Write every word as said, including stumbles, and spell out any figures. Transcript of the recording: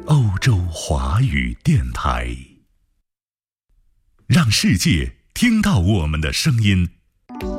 欧洲华语电台，让世界听到我们的声音。